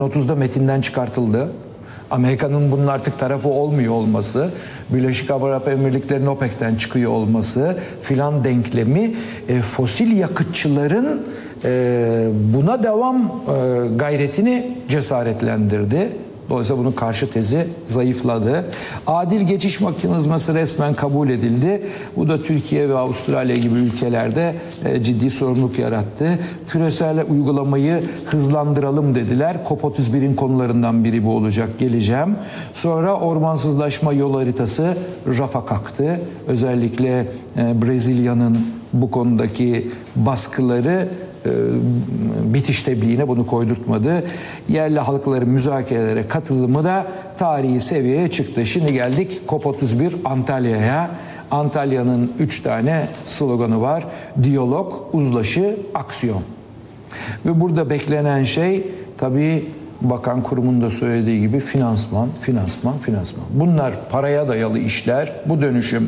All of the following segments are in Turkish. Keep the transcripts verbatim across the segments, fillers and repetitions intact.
otuzda metinden çıkartıldı. Amerika'nın bunun artık tarafı olmuyor olması, Birleşik Arap Emirlikleri'nin OPEC'ten çıkıyor olması filan denklemi e, fosil yakıtçıların e, buna devam e, gayretini cesaretlendirdi. Dolayısıyla bunun karşı tezi zayıfladı. Adil geçiş mekanizması resmen kabul edildi. Bu da Türkiye ve Avustralya gibi ülkelerde ciddi sorumluluk yarattı. Küresel uygulamayı hızlandıralım dediler. COP otuz birin konularından biri bu olacak, geleceğim. Sonra ormansızlaşma yol haritası rafa kalktı. Özellikle Brezilya'nın bu konudaki baskıları bitiş tebliğine bunu koydurtmadı. Yerli halkların müzakerelere katılımı da tarihi seviyeye çıktı. Şimdi geldik COP otuz bir Antalya'ya. Antalya'nın üç tane sloganı var. Diyalog, uzlaşı, aksiyon. Ve burada beklenen şey tabii Bakan Kurum'un da söylediği gibi finansman, finansman, finansman. Bunlar paraya dayalı işler. Bu dönüşüm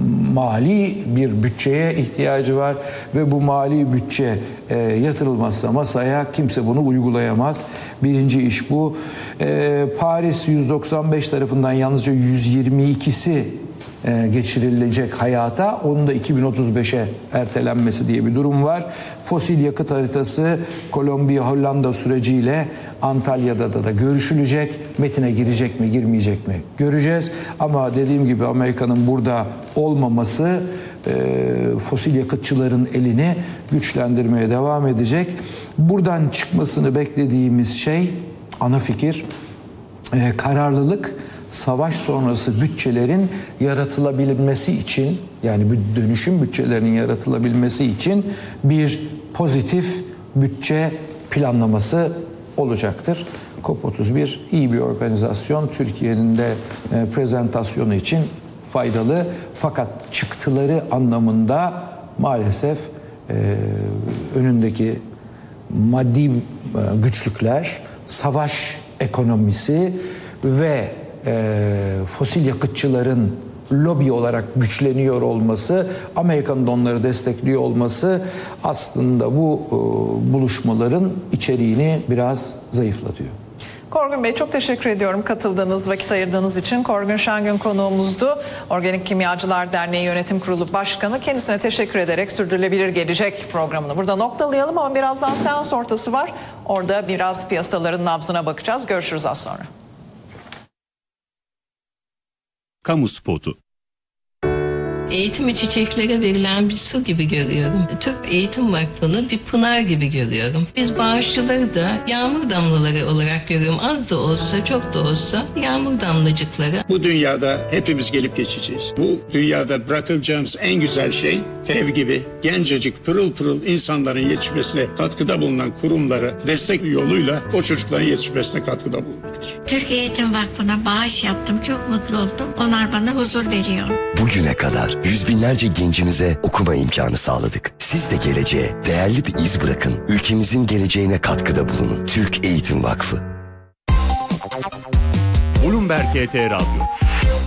mali bir bütçeye ihtiyacı var ve bu mali bütçe e, yatırılmazsa masaya kimse bunu uygulayamaz. Birinci iş bu. E, Paris yüz doksan beş tarafından yalnızca yüz yirmi ikisi e, geçirilecek hayata, onun da iki bin otuz beşe ertelenmesi diye bir durum var. Fosil yakıt haritası Kolombiya Hollanda süreciyle Antalya'da da, da görüşülecek. Metine girecek mi, girmeyecek mi göreceğiz. Ama dediğim gibi Amerika'nın burada olmaması e, fosil yakıtçıların elini güçlendirmeye devam edecek. Buradan çıkmasını beklediğimiz şey, ana fikir, e, kararlılık, savaş sonrası bütçelerin yaratılabilmesi için, yani bir dönüşüm bütçelerinin yaratılabilmesi için bir pozitif bütçe planlaması olacaktır. COP otuz bir iyi bir organizasyon. Türkiye'nin de e, prezentasyonu için faydalı. Fakat çıktıları anlamında maalesef e, önündeki maddi e, güçlükler, savaş ekonomisi ve e, fosil yakıtçıların lobi olarak güçleniyor olması, Amerika'nın da onları destekliyor olması aslında bu e, buluşmaların içeriğini biraz zayıflatıyor. Korgun Bey, çok teşekkür ediyorum katıldığınız, vakit ayırdığınız için. Korgun Şengün konuğumuzdu. Organik Kimyacılar Derneği Yönetim Kurulu Başkanı. Kendisine teşekkür ederek Sürdürülebilir Gelecek programını burada noktalayalım ama birazdan seans ortası var. Orada biraz piyasaların nabzına bakacağız. Görüşürüz az sonra. Kamu spotu. Eğitimi çiçeklere verilen bir su gibi görüyorum. Türk Eğitim Vakfı'nı bir pınar gibi görüyorum. Biz bağışçıları da yağmur damlaları olarak görüyorum. Az da olsa, çok da olsa yağmur damlacıkları. Bu dünyada hepimiz gelip geçeceğiz. Bu dünyada bırakacağımız en güzel şey T E V gibi gencecik pırıl pırıl insanların yetişmesine katkıda bulunan kurumlara destek yoluyla o çocukların yetişmesine katkıda bulunmaktır. Türk Eğitim Vakfı'na bağış yaptım. Çok mutlu oldum. Onlar bana huzur veriyor. Bugüne kadar yüz binlerce gencimize okuma imkanı sağladık. Siz de geleceğe değerli bir iz bırakın. Ülkemizin geleceğine katkıda bulunun. Türk Eğitim Vakfı. Bloomberg H T Radyo.